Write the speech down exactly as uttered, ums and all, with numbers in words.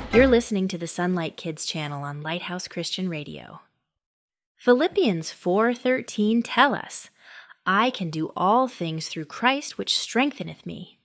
You're listening to the Sunlight Kids channel on Lighthouse Christian Radio. Philippians four thirteen tell us, I can do all things through Christ which strengtheneth me.